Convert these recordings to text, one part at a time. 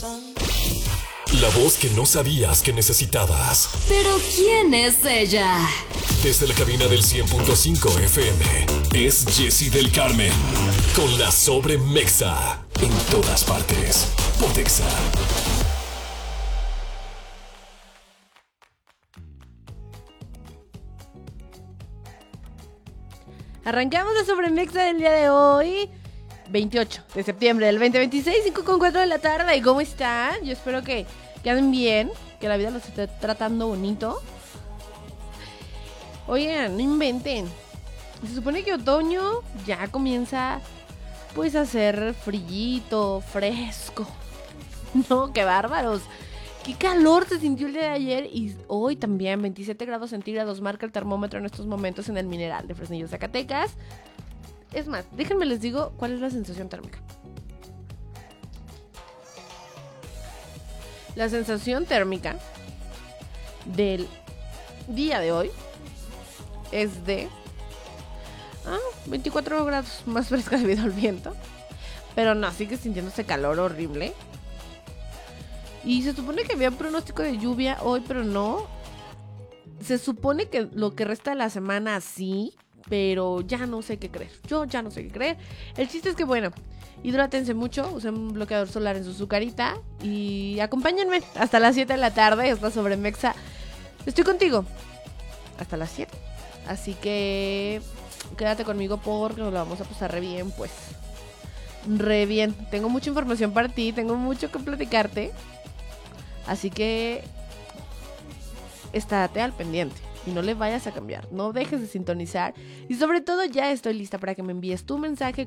La voz que no sabías que necesitabas. ¿Pero quién es ella? Desde la cabina del 100.5 FM, es Jessy del Carmen. Con la Sobremexa. En todas partes. Pontexa. Arrancamos la Sobremexa del día de hoy, 28 de septiembre del 2026, 5:04 de la tarde. ¿Y cómo están? Yo espero que anden bien, que la vida los esté tratando bonito. Oigan, no inventen. Se supone que otoño ya comienza pues a hacer frillito, fresco. No, qué bárbaros. Qué calor se sintió el día de ayer y hoy también, 27 grados centígrados marca el termómetro en estos momentos en el Mineral de Fresnillo, Zacatecas. Es más, déjenme les digo cuál es la sensación térmica. La sensación térmica del día de hoy es de 24 grados más fresca debido al viento. Pero no, sigue sintiéndose calor horrible. Y se supone que había un pronóstico de lluvia hoy, pero no. Se supone que lo que resta de la semana sí, pero ya no sé qué creer. Yo ya no sé qué creer. El chiste es que, bueno, hidrátense mucho, usen un bloqueador solar en su azucarita y acompáñenme hasta las 7 de la tarde. Es la Sobremexa. Estoy contigo hasta las 7. Así que quédate conmigo porque nos lo vamos a pasar re bien, pues. Re bien. Tengo mucha información para ti, tengo mucho que platicarte. Así que estate al pendiente y no le vayas a cambiar, no dejes de sintonizar y sobre todo ya estoy lista para que me envíes tu mensaje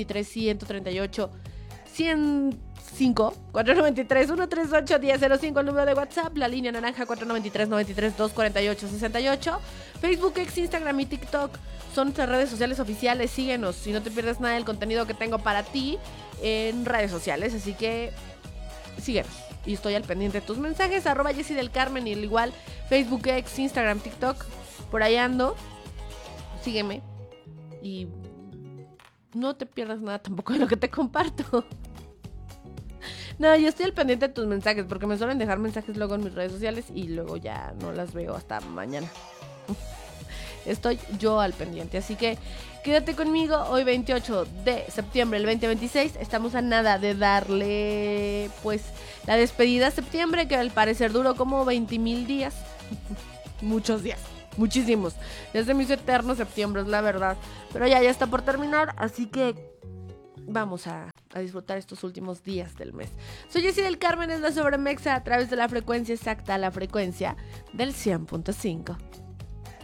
493-138-105 493-138-1005 el número de WhatsApp, la línea naranja 493-93-248-68 Facebook, X, Instagram y TikTok son nuestras redes sociales oficiales. Síguenos si no te pierdes nada del contenido que tengo para ti en redes sociales, así que síguenos. Y estoy al pendiente de tus mensajes, @Jessy del Carmen y al igual Facebook, X, Instagram, TikTok. Por ahí ando. Sígueme. Y no te pierdas nada tampoco de lo que te comparto. No, yo estoy al pendiente de tus mensajes porque me suelen dejar mensajes luego en mis redes sociales y luego ya no las veo hasta mañana. Estoy yo al pendiente, así que quédate conmigo. Hoy 28 de septiembre del 2026 estamos a nada de darle pues la despedida a septiembre, que al parecer duró como 20,000 días. Muchos días, muchísimos. Ya se me hizo eterno septiembre, es la verdad. Pero ya está por terminar, así que vamos a disfrutar estos últimos días del mes. Soy Jessy del Carmen, es la Sobremexa a través de la frecuencia exacta, la frecuencia del 100.5.